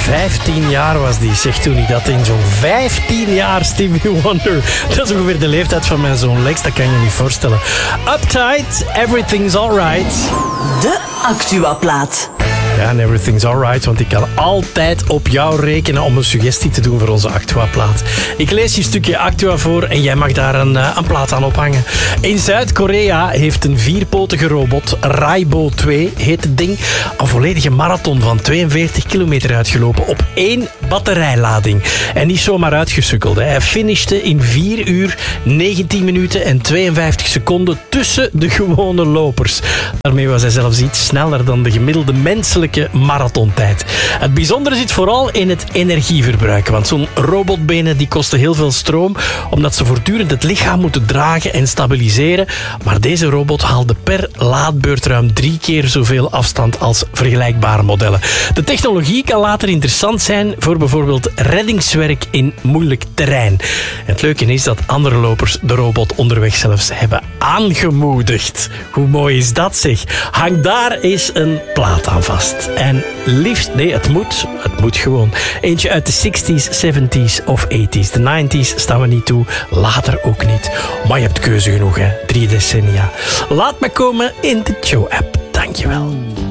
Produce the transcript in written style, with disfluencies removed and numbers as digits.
15 jaar was die, zeg toen ik dat in zo'n 15 jaar Stevie Wonder. Dat is ongeveer de leeftijd van mijn zoon Lex, dat kan je niet voorstellen. Uptight, Everything's Alright. De Actua-plaat. Ja, en everything's alright, want ik kan altijd op jou rekenen om een suggestie te doen voor onze Actua-plaat. Ik lees je stukje Actua voor en jij mag daar een plaat aan ophangen. In Zuid-Korea heeft een vierpotige robot, Raibo 2 heet het ding, een volledige marathon van 42 kilometer uitgelopen op 1 batterijlading. En niet zomaar uitgesukkeld. Hij finishte in 4 uur, 19 minuten en 52 seconden tussen de gewone lopers. Daarmee was hij zelfs iets sneller dan de gemiddelde menselijke marathontijd. Het bijzondere zit vooral in het energieverbruik, want zo'n robotbenen die kosten heel veel stroom, omdat ze voortdurend het lichaam moeten dragen en stabiliseren. Maar deze robot haalde per laadbeurt ruim 3 keer zoveel afstand als vergelijkbare modellen. De technologie kan later interessant zijn voor bijvoorbeeld reddingswerk in moeilijk terrein. Het leuke is dat andere lopers de robot onderweg zelfs hebben aangemoedigd. Hoe mooi is dat, zeg? Hang daar eens een plaat aan vast. En liefst, nee, het moet gewoon. Eentje uit de 60s, 70s of 80s. De 90s staan we niet toe, later ook niet. Maar je hebt keuze genoeg, hè? 3 decennia. Laat me komen in de Joe-app. Dankjewel.